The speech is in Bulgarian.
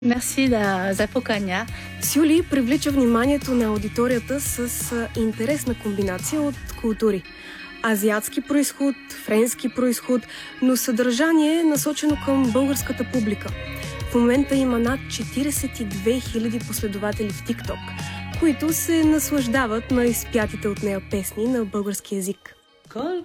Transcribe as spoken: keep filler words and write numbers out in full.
Merci за, за поканя. Сюли привлича вниманието на аудиторията с интересна комбинация от култури. Азиатски произход, френски произход, но съдържание е насочено към българската публика. В момента има над четиридесет и две хиляди последователи в TikTok, които се наслаждават на изпятите от нея песни на български език.